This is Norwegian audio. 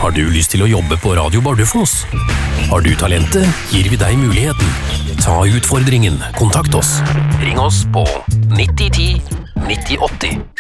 Har du lyst til å jobbe på Radio Bardufoss? Har du talentet, gir vi deg muligheten. Ta utfordringen, kontakt oss. Ring oss på 9010 9080.